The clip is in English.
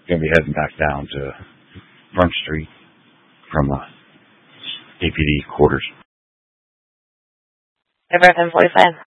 going to be heading back down to Front Street from APD quarters. American 45.